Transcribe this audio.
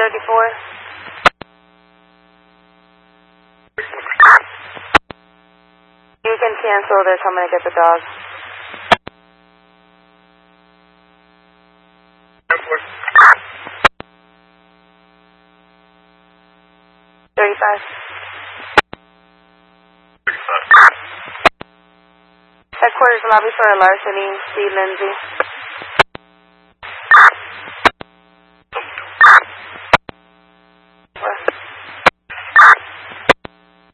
34. You can cancel, they're coming to get the dog. 35. Headquarters lobby for a larceny, C. Lindsay.